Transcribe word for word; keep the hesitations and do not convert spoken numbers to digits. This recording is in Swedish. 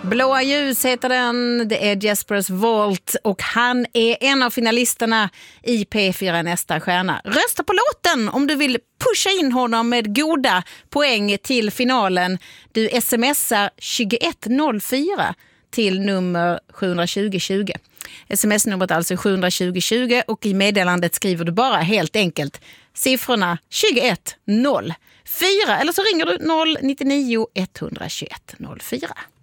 Blåa ljus heter den, det är Jespers Vault och han är en av finalisterna i P fyra Nästa stjärna. Rösta på låten om du vill pusha in honom med goda poäng till finalen. Du smsar tjugoett noll fyra till nummer sju tjugo tjugo. Sms-numret alltså sju tjugo tjugo och i meddelandet skriver du bara helt enkelt siffrorna tjugoett noll fyra eller så ringer du noll nio nio ett ett ett noll fyra.